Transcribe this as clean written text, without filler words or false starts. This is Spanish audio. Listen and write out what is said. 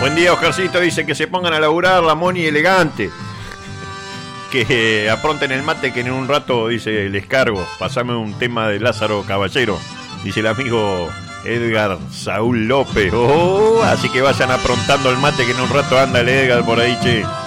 Buen día, Oscarcito. Dice que se pongan a laburar la Moni elegante. Que apronten el mate, que en un rato, dice, les cargo. Pasame un tema de Lázaro Caballero. Dice el amigo Edgar Saúl López. Así que vayan aprontando el mate, que en un rato anda el Edgar por ahí, che.